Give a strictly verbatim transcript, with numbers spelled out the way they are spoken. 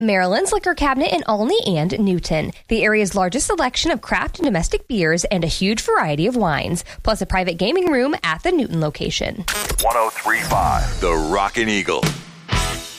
Maryland's liquor cabinet in Olney and Newton. The area's largest selection of craft and domestic beers and a huge variety of wines, plus a private gaming room at the Newton location. one oh three point five The Rockin' Eagle.